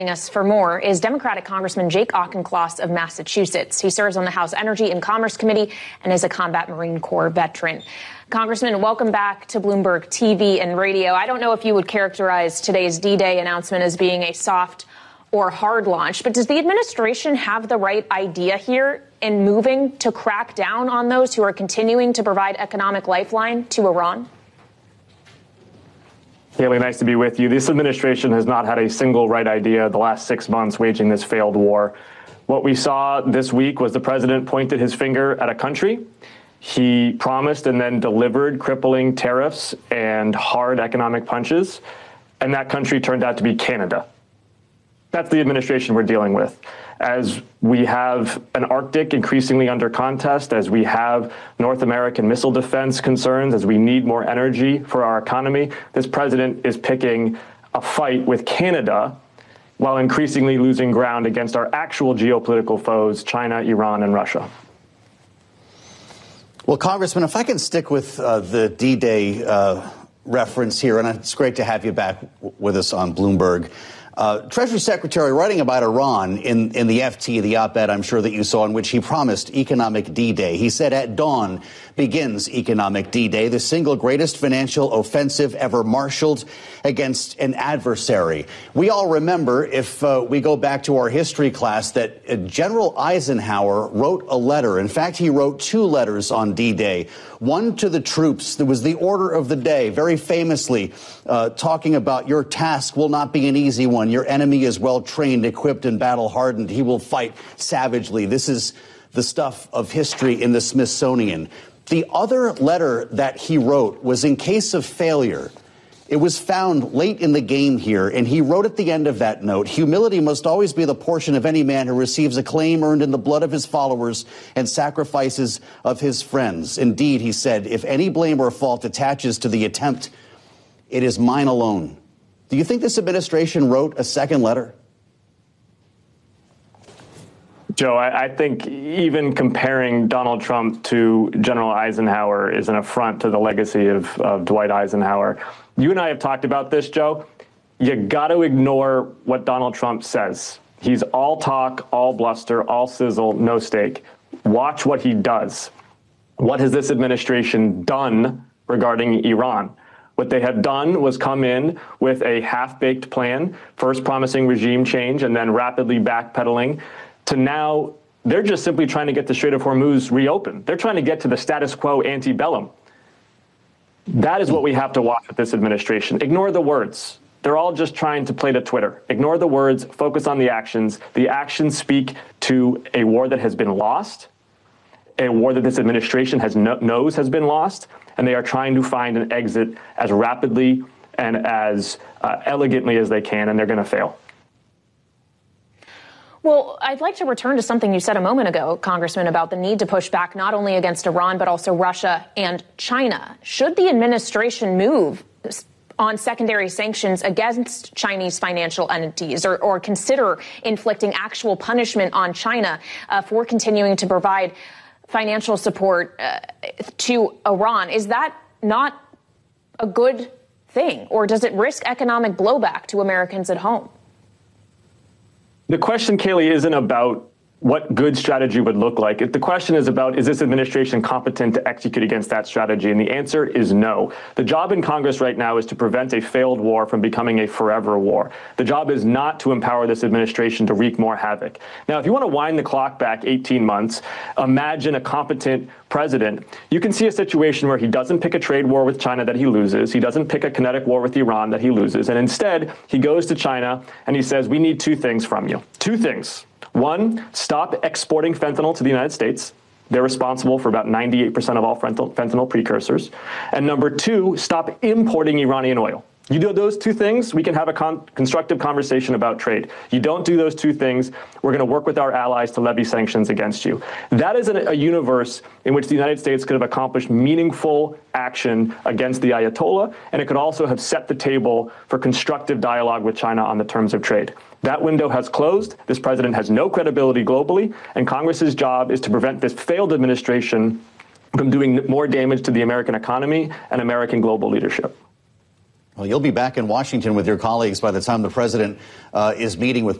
Us for more is Democratic Congressman Jake Auchincloss of Massachusetts. He serves on the House Energy and Commerce Committee and is a combat Marine Corps veteran. Congressman, welcome back to Bloomberg TV and radio. I don't know if you would characterize today's D-Day announcement as being a soft or hard launch, but does the administration have the right idea here in moving to crack down on those who are continuing to provide economic lifeline to Iran? Haley, nice to be with you. This administration has not had a single right idea the last 6 months waging this failed war. What we saw this week was the president pointed his finger at a country. He promised and then delivered crippling tariffs and hard economic punches, and that country turned out to be Canada. That's the administration we're dealing with. As we have an Arctic increasingly under contest, as we have North American missile defense concerns, as we need more energy for our economy, this president is picking a fight with Canada while increasingly losing ground against our actual geopolitical foes, China, Iran, and Russia. Well, Congressman, if I can stick with the D-Day reference here, and it's great to have you back with us on Bloomberg. Treasury Secretary writing about Iran in the FT, the op-ed I'm sure that you saw, in which he promised economic D-Day. He said at dawn begins economic D-Day, the single greatest financial offensive ever marshaled against an adversary. We all remember, if we go back to our history class, that General Eisenhower wrote a letter. In fact, he wrote 2 letters on D-Day. One to the troops. That was the order of the day, very famously talking about your task will not be an easy one. Your enemy is well trained, equipped, and battle hardened. He will fight savagely. This is the stuff of history in the Smithsonian. The other letter that he wrote was in case of failure. It was found late in the game here, and he wrote at the end of that note, humility must always be the portion of any man who receives a claim earned in the blood of his followers and sacrifices of his friends. Indeed, he said, if any blame or fault attaches to the attempt, it is mine alone. Do you think this administration wrote a second letter? Joe, I think even comparing Donald Trump to General Eisenhower is an affront to the legacy of Dwight Eisenhower. You and I have talked about this, Joe. You got to ignore what Donald Trump says. He's all talk, all bluster, all sizzle, no steak. Watch what he does. What has this administration done regarding Iran? What they have done was come in with a half-baked plan, first promising regime change and then rapidly backpedaling to now they're just simply trying to get the Strait of Hormuz reopened. They're trying to get to the status quo antebellum. That is what we have to watch with this administration. Ignore the words. They're all just trying to play to Twitter. Ignore the words, focus on the actions. The actions speak to a war that has been lost, a war that this administration knows has been lost, and they are trying to find an exit as rapidly and as elegantly as they can, and they're going to fail. Well, I'd like to return to something you said a moment ago, Congressman, about the need to push back not only against Iran, but also Russia and China. Should the administration move on secondary sanctions against Chinese financial entities or consider inflicting actual punishment on China for continuing to provide financial support to Iran? Is that not a good thing, or does it risk economic blowback to Americans at home? The question, Kayleigh, isn't about what good strategy would look like. The question is about, is this administration competent to execute against that strategy? And the answer is no. The job in Congress right now is to prevent a failed war from becoming a forever war. The job is not to empower this administration to wreak more havoc. Now, if you want to wind the clock back 18 months, imagine a competent president. You can see a situation where he doesn't pick a trade war with China that he loses. He doesn't pick a kinetic war with Iran that he loses. And instead, he goes to China and he says, we need 2 things from you. 2 things. 1, stop exporting fentanyl to the United States. They're responsible for about 98% of all fentanyl precursors. And number 2, stop importing Iranian oil. You do those 2 things, we can have a constructive conversation about trade. You don't do those 2 things, we're going to work with our allies to levy sanctions against you. That is a universe in which the United States could have accomplished meaningful action against the Ayatollah, and it could also have set the table for constructive dialogue with China on the terms of trade. That window has closed. This president has no credibility globally, and Congress's job is to prevent this failed administration from doing more damage to the American economy and American global leadership. Well, you'll be back in Washington with your colleagues by the time the president is meeting with